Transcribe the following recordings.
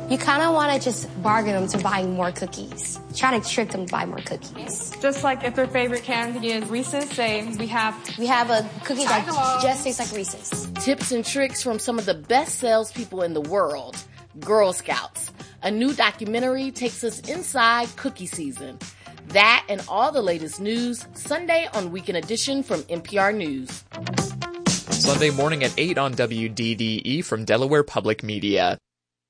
You kind of want to just bargain them to buying more cookies. Try to trick them to buy more cookies. Just like if their favorite candy is Reese's, say we have a cookie that just tastes like Reese's. Tips and tricks from some of the best salespeople in the world. Girl Scouts. A new documentary takes us inside cookie season. That and all the latest news, Sunday on Weekend Edition from NPR News. Sunday morning at 8 on WDDE from Delaware Public Media.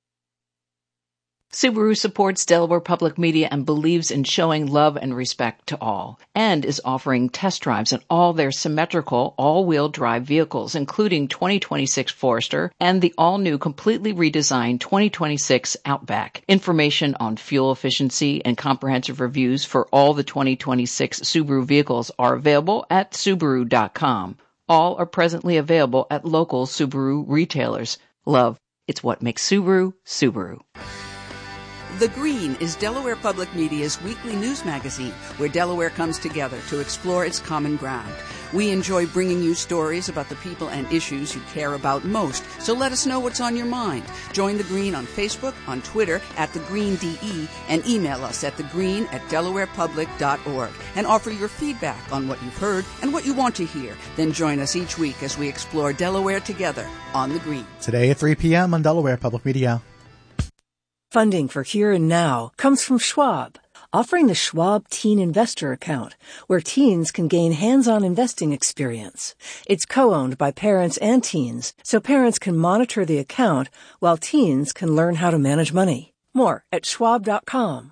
Subaru supports Delaware Public Media and believes in showing love and respect to all, and is offering test drives on all their symmetrical all-wheel drive vehicles, including 2026 Forester and the all-new completely redesigned 2026 Outback. Information on fuel efficiency and comprehensive reviews for all the 2026 Subaru vehicles are available at Subaru.com. All are presently available at local Subaru retailers. Love, it's what makes Subaru, Subaru. The Green is Delaware Public Media's weekly news magazine where Delaware comes together to explore its common ground. We enjoy bringing you stories about the people and issues you care about most, so let us know what's on your mind. Join The Green on Facebook, on Twitter @TheGreenDE, and email us at thegreen@delawarepublic.org and offer your feedback on what you've heard and what you want to hear. Then join us each week as we explore Delaware together on The Green. Today at 3 p.m. on Delaware Public Media. Funding for Here and Now comes from Schwab, offering the Schwab Teen Investor Account, where teens can gain hands-on investing experience. It's co-owned by parents and teens, so parents can monitor the account while teens can learn how to manage money. More at schwab.com.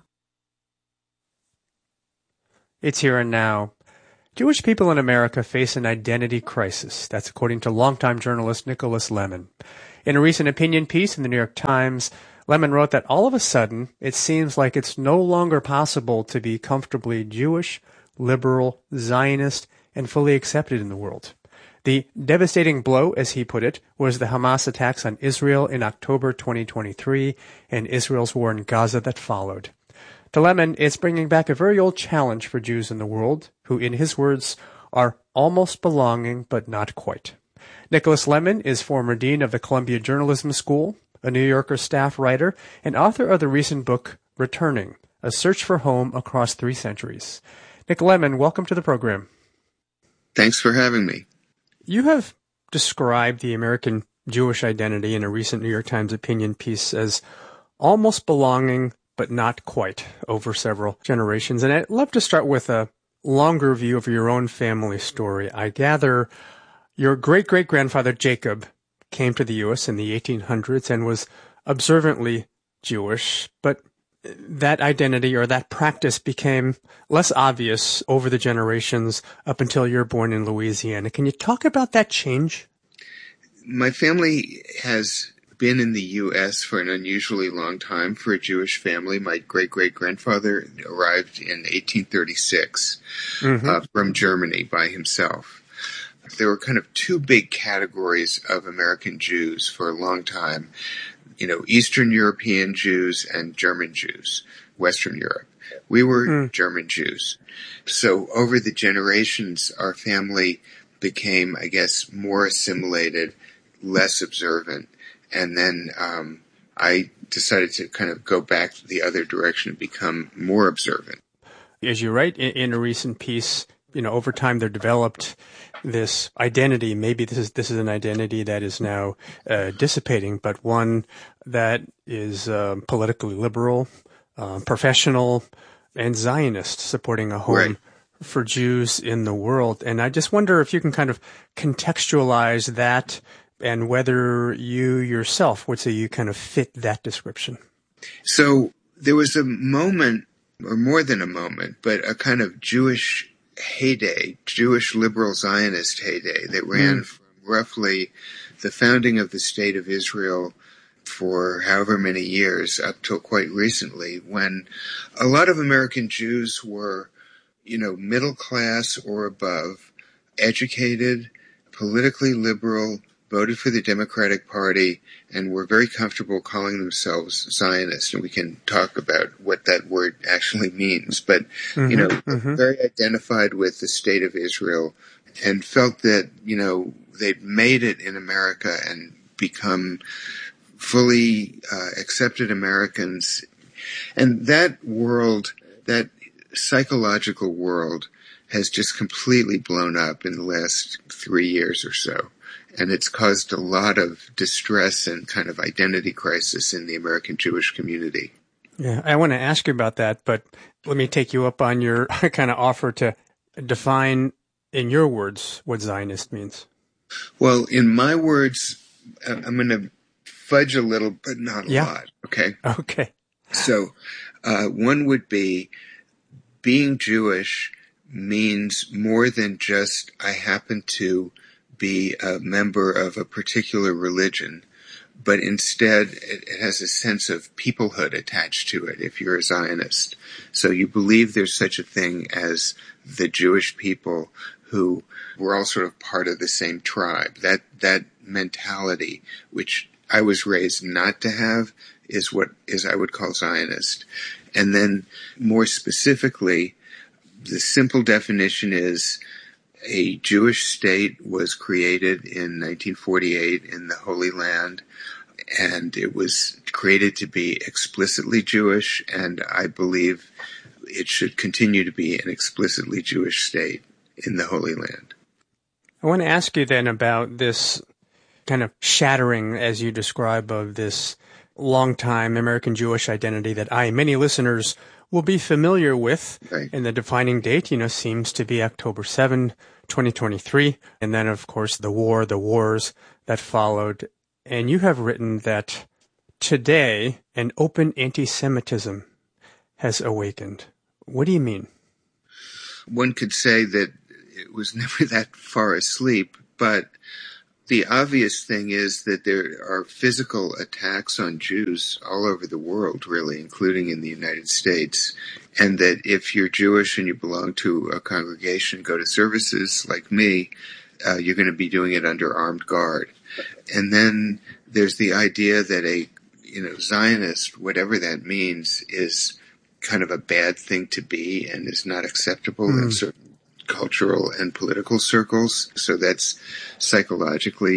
It's Here and Now. Jewish people in America face an identity crisis. That's according to longtime journalist Nicholas Lemon. In a recent opinion piece in the New York Times, Lemon wrote that all of a sudden, it seems like it's no longer possible to be comfortably Jewish, liberal, Zionist, and fully accepted in the world. The devastating blow, as he put it, was the Hamas attacks on Israel in October 2023 and Israel's war in Gaza that followed. To Lemon, it's bringing back a very old challenge for Jews in the world, who, in his words, are almost belonging but not quite. Nicholas Lemon is former dean of the Columbia Journalism School, a New Yorker staff writer, and author of the recent book, Returning, A Search for Home Across 3 Centuries. Nick Lemon, welcome to the program. Thanks for having me. You have described the American Jewish identity in a recent New York Times opinion piece as almost belonging, but not quite, over several generations. And I'd love to start with a longer view of your own family story. I gather your great-great-grandfather Jacob came to the U.S. in the 1800s and was observantly Jewish, but that identity or that practice became less obvious over the generations up until you're born in Louisiana. Can you talk about that change? My family has been in the U.S. for an unusually long time for a Jewish family. My great-great-grandfather arrived in 1836 from Germany by himself. There were kind of 2 big categories of American Jews for a long time. Eastern European Jews and German Jews, Western Europe. We were German Jews. So over the generations, our family became, I guess, more assimilated, less observant. And then I decided to kind of go back the other direction and become more observant. As you write in a recent piece, over time there developed this identity. Maybe this is an identity that is now dissipating, but one that is politically liberal, professional, and Zionist, supporting a home for Jews in the world. And I just wonder if you can kind of contextualize that and whether you yourself would say you kind of fit that description. So there was a moment, or more than a moment, but a kind of Jewish heyday, Jewish liberal Zionist heyday that ran from roughly the founding of the State of Israel for however many years up till quite recently, when a lot of American Jews were, middle class or above, educated, politically liberal, voted for the Democratic Party, and were very comfortable calling themselves Zionist. And we can talk about what that word actually means. But, very identified with the State of Israel and felt that, they'd made it in America and become fully accepted Americans. And that world, that psychological world, has just completely blown up in the last 3 years or so. And it's caused a lot of distress and kind of identity crisis in the American Jewish community. Yeah, I want to ask you about that, but let me take you up on your kind of offer to define, in your words, what Zionist means. Well, in my words, I'm going to fudge a little, but not a lot, okay? Okay. So one would be, being Jewish means more than just I happen to be a member of a particular religion, but instead it has a sense of peoplehood attached to it if you're a Zionist. So you believe there's such a thing as the Jewish people who were all sort of part of the same tribe. That mentality, which I was raised not to have, is what I would call Zionist. And then more specifically, the simple definition is a Jewish state was created in 1948 in the Holy Land, and it was created to be explicitly Jewish, and I believe it should continue to be an explicitly Jewish state in the Holy Land. I want to ask you then about this kind of shattering, as you describe, of this long-time American Jewish identity that many listeners will be familiar with. Right. And the defining date, seems to be October 7, 2023. And then, of course, the wars that followed. And you have written that today an open anti-Semitism has awakened. What do you mean? One could say that it was never that far asleep, but the obvious thing is that there are physical attacks on Jews all over the world, really, including in the United States. And that if you're Jewish and you belong to a congregation, go to services like me, you're going to be doing it under armed guard. And then there's the idea that a Zionist, whatever that means, is kind of a bad thing to be and is not acceptable in certain cultural and political circles. So that's psychologically